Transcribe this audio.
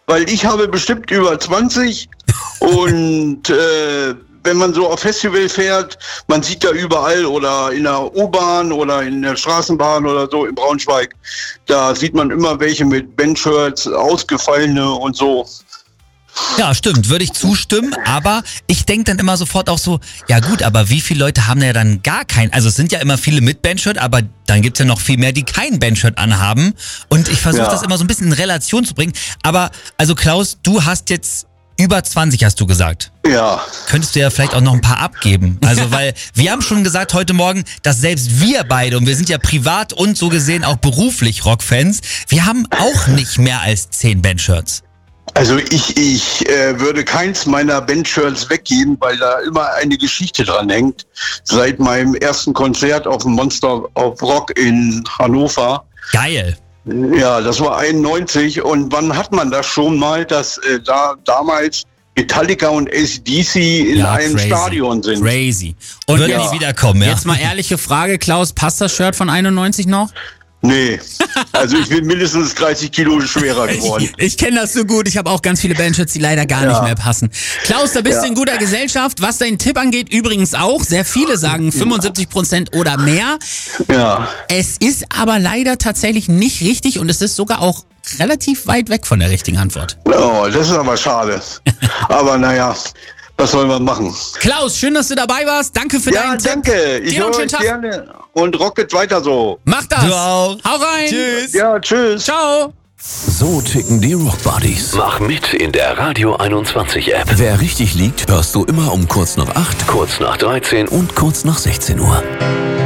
weil ich habe bestimmt über 20 und wenn man so auf Festival fährt, man sieht da überall oder in der U-Bahn oder in der Straßenbahn oder so in Braunschweig, da sieht man immer welche mit Bandshirts, ausgefallene und so. Ja, stimmt, würde ich zustimmen, aber ich denke dann immer sofort auch so, ja gut, aber wie viele Leute haben ja dann gar kein, also es sind ja immer viele mit Bandshirt, aber dann gibt's ja noch viel mehr, die kein Bandshirt anhaben und ich versuche das immer so ein bisschen in Relation zu bringen, aber also Klaus, du hast jetzt über 20, hast du gesagt. Ja. Könntest du ja vielleicht auch noch ein paar abgeben. Also, weil wir haben schon gesagt heute Morgen, dass selbst wir beide, und wir sind ja privat und so gesehen auch beruflich Rockfans, wir haben auch nicht mehr als 10 Bandshirts. Also ich würde keins meiner Bandshirts weggeben, weil da immer eine Geschichte dran hängt. Seit meinem ersten Konzert auf dem Monster of Rock in Hannover. Geil. Ja, das war 91 und wann hat man das schon mal, dass damals Metallica und AC/DC in einem Stadion sind. Crazy. Und würde nie wiederkommen, ja. Jetzt mal ehrliche Frage, Klaus, passt das Shirt von 91 noch? Nee, also ich bin mindestens 30 Kilo schwerer geworden. Ich kenne das so gut, ich habe auch ganz viele Bandshirts, die leider gar nicht mehr passen. Klaus, da bist du in guter Gesellschaft, was deinen Tipp angeht, übrigens auch. Sehr viele sagen 75% oder mehr. Ja. Es ist aber leider tatsächlich nicht richtig und es ist sogar auch relativ weit weg von der richtigen Antwort. Oh, das ist aber schade. Aber naja, was soll man machen? Klaus, schön, dass du dabei warst. Danke für deinen Tipp. Ja, danke. Ich höre euch gerne. Und rocket weiter so. Mach das. Du auch. Hau rein. Tschüss. Ja, tschüss. Ciao. So ticken die Rockbuddies. Mach mit in der Radio 21 App. Wer richtig liegt, hörst du immer um kurz nach 8, Kurz nach 13 und kurz nach 16 Uhr.